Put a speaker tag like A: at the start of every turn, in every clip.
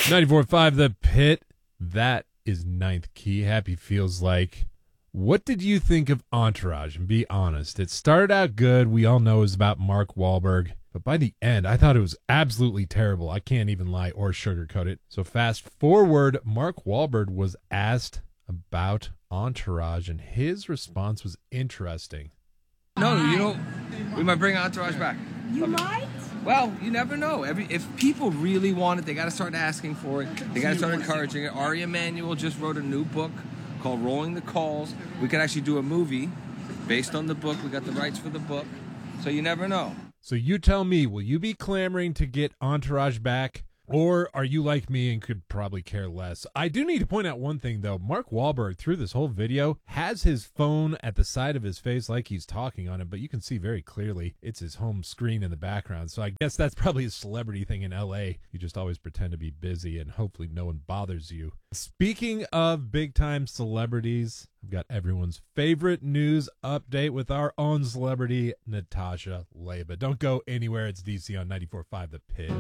A: 94.5 The Pit. That is Ninth Key. Happy feels like. What did you think of Entourage? And be honest, it started out good. We all know it was about Mark Wahlberg. But by the end, I thought it was absolutely terrible. I can't even lie or sugarcoat it. So fast forward, Mark Wahlberg was asked about Entourage, and his response was interesting.
B: No, you know, we might bring Entourage back.
C: You might?
B: Well, you never know. If people really want it, they got to start asking for it. They got to start encouraging it. Ari Emanuel just wrote a new book called Rolling the Calls. We could actually do a movie based on the book. We got the rights for the book. So you never know.
A: So you tell me, will you be clamoring to get Entourage back? Or are you like me and could probably care less? I do need to point out one thing, though. Mark Wahlberg, through this whole video, has his phone at the side of his face like he's talking on it, but you can see very clearly it's his home screen in the background. So I guess that's probably a celebrity thing in L.A. You just always pretend to be busy, and hopefully no one bothers you. Speaking of big-time celebrities, I've got everyone's favorite news update with our own celebrity, Natasha Leba. Don't go anywhere. It's DC on 94.5 The Pit.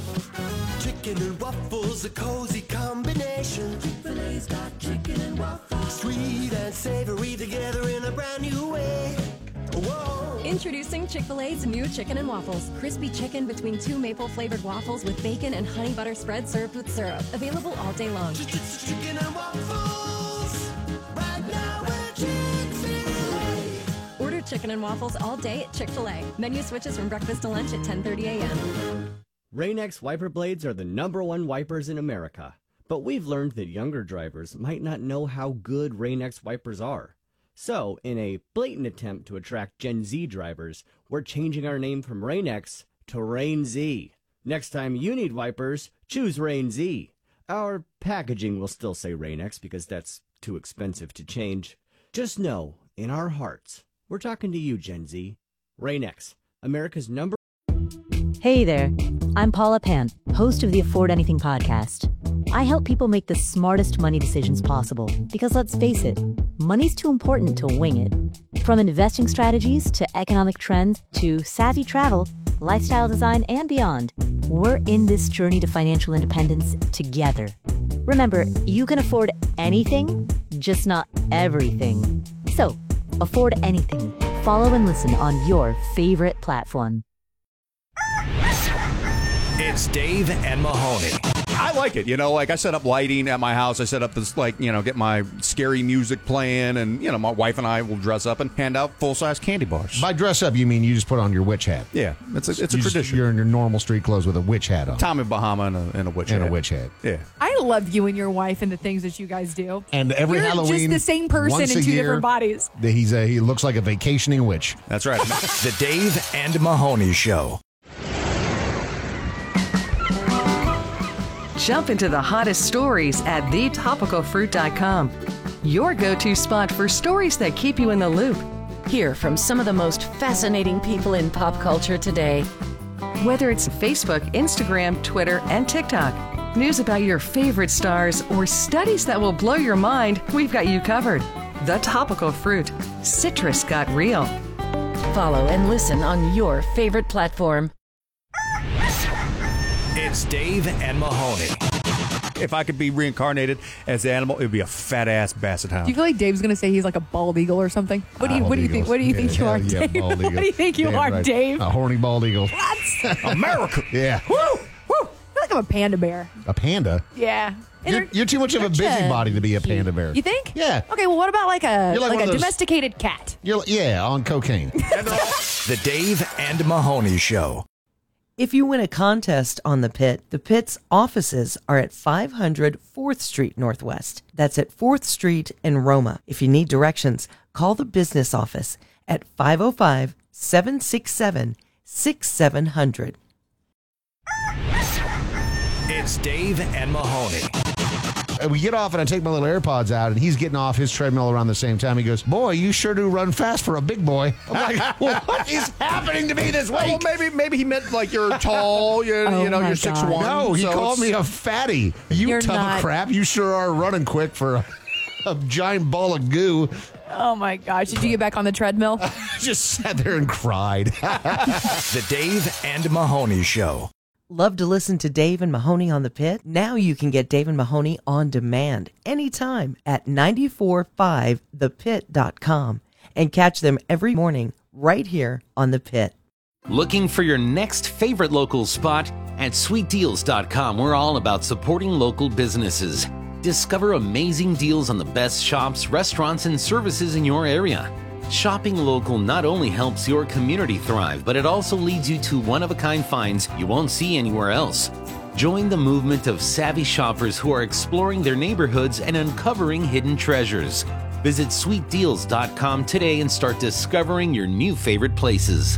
D: Chicken and waffles, a cozy combination. Chick-fil-A's got chicken and waffles. Sweet and savory together in a brand new way. Whoa.
E: Introducing Chick-fil-A's new chicken and waffles. Crispy chicken between two maple-flavored waffles with bacon and honey butter spread served with syrup. Available all day long.
D: Chicken and waffles. Right now at Chick-fil-A.
E: Order chicken and waffles all day at Chick-fil-A. Menu switches from breakfast to lunch at 10:30 a.m.
F: Rain-X wiper blades are the #1 wipers in America. But we've learned that younger drivers might not know how good Rain-X wipers are. So, in a blatant attempt to attract Gen Z drivers, we're changing our name from Rain-X to Rain-Z. Next time you need wipers, choose Rain-Z. Our packaging will still say Rain-X because that's too expensive to change. Just know, in our hearts, we're talking to you, Gen Z. Rain-X, America's number.
G: Hey there, I'm Paula Pant, host of the Afford Anything podcast. I help people make the smartest money decisions possible because let's face it, money's too important to wing it. From investing strategies to economic trends to savvy travel, lifestyle design, and beyond, we're in this journey to financial independence together. Remember, you can afford anything, just not everything. So, afford anything. Follow and listen on your favorite platform.
H: It's Dave and Mahoney.
I: I like it. You know, like I set up lighting at my house. I set up this, like, you know, get my scary music playing, and, you know, my wife and I will dress up and hand out full-size candy bars.
J: By dress up, you mean you just put on your witch hat?
I: Yeah, it's a tradition.
J: You're in your normal street clothes with a witch hat on.
I: Tommy Bahama and a witch hat.
J: And a witch hat.
I: Yeah.
C: I love you and your wife and the things that you guys do.
J: And every
C: You're
J: Halloween,
C: just the same person
J: once
C: in
J: a
C: two
J: year,
C: different bodies.
J: He looks like a vacationing witch.
I: That's right.
H: The Dave and Mahoney Show.
K: Jump into the hottest stories at thetopicalfruit.com. Your go-to spot for stories that keep you in the loop. Hear from some of the most fascinating people in pop culture today. Whether it's Facebook, Instagram, Twitter, and TikTok, news about your favorite stars, or studies that will blow your mind, we've got you covered. The Topical Fruit. Citrus got real. Follow and listen on your favorite platform.
H: It's Dave and Mahoney.
I: If I could be reincarnated as an animal, it would be a fat-ass basset hound.
C: Do you feel like Dave's going to say he's like a bald eagle or something? What do you think? What do you think you are, Dave? What do you think you are,
J: right.
C: Dave?
J: A horny bald eagle.
C: What?
I: America.
J: Yeah.
C: Woo! Woo! I feel like I'm a panda bear.
J: A panda?
C: Yeah.
J: You're too much of a busybody to be a panda bear.
C: You think?
J: Yeah.
C: Okay, well, what about like a
J: You're like one of those-
C: domesticated cat?
J: Yeah, on cocaine.
H: The Dave and Mahoney Show.
L: If you win a contest on The Pit, The Pit's offices are at 500 4th Street Northwest. That's at 4th Street in Roma. If you need directions, call the business office at 505-767-6700.
H: It's Dave and Mahoney.
J: We get off and I take my little AirPods out and he's getting off his treadmill around the same time. He goes, "Boy, you sure do run fast for a big boy." I'm like, what is happening to me this week?
I: Well, maybe he meant like you're tall, you're 6'1".
J: No, he called me a fatty. You tub of crap. You sure are running quick for a giant ball of goo.
C: Oh my gosh. Did you get back on the treadmill?
J: Just sat there and cried.
H: The Dave and Mahoney Show.
L: Love to listen to Dave and Mahoney on the Pit? Now you can get Dave and Mahoney on demand anytime at 945thepit.com and catch them every morning right here on the Pit.
M: Looking for your next favorite local spot? At sweetdeals.com, we're all about supporting local businesses. Discover amazing deals on the best shops, restaurants, and services in your area. Shopping local not only helps your community thrive, but it also leads you to one-of-a-kind finds you won't see anywhere else. Join the movement of savvy shoppers who are exploring their neighborhoods and uncovering hidden treasures. Visit sweetdeals.com today and start discovering your new favorite places.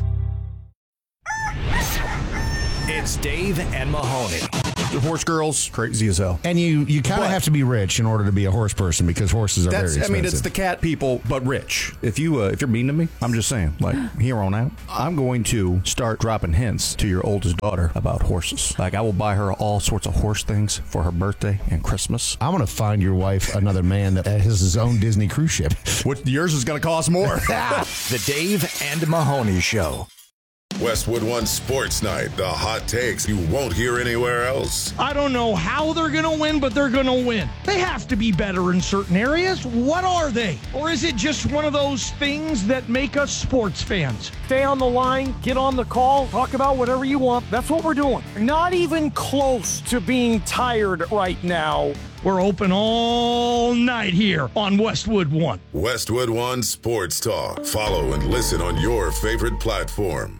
H: It's Dave and Mahoney.
I: The horse girls, crazy as hell.
J: And you kind of have to be rich in order to be a horse person because horses are very expensive.
I: I mean, it's the cat people, but rich. If you're mean to me, I'm just saying, like, here on out, I'm going to start dropping hints to your oldest daughter about horses. Like, I will buy her all sorts of horse things for her birthday and Christmas.
J: I'm going to find your wife another man that has his own Disney cruise ship.
I: Which yours is going to cost more.
H: The Dave and Mahoney Show.
N: Westwood One Sports Night, the hot takes you won't hear anywhere else.
O: I don't know how they're going to win, but they're going to win. They have to be better in certain areas. What are they? Or is it just one of those things that make us sports fans? Stay on the line, get on the call, talk about whatever you want. That's what we're doing. Not even close to being tired right now. We're open all night here on Westwood One.
N: Westwood One Sports Talk. Follow and listen on your favorite platform.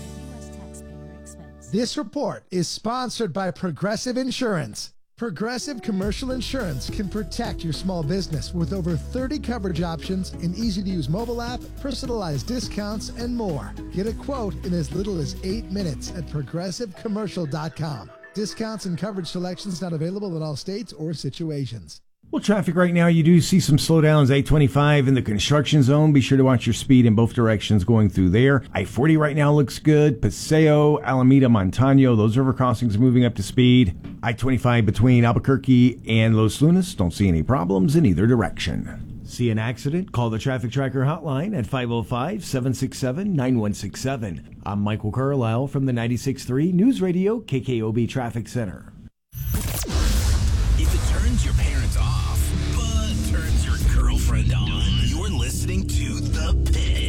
P: This report is sponsored by Progressive Insurance. Progressive Commercial Insurance can protect your small business with over 30 coverage options, an easy-to-use mobile app, personalized discounts, and more. Get a quote in as little as 8 minutes at progressivecommercial.com. Discounts and coverage selections not available in all states or situations.
Q: Well, traffic right now, you do see some slowdowns. 825 in the construction zone. Be sure to watch your speed in both directions going through there. I-40 right now looks good. Paseo, Alameda, Montano, those river crossings moving up to speed. I-25 between Albuquerque and Los Lunas. Don't see any problems in either direction. See an accident? Call the Traffic Tracker hotline at 505-767-9167. I'm Michael Carlisle from the 96.3 News Radio KKOB Traffic Center.
H: If it turns your parents off, but turns your girlfriend on, you're listening to The Pit.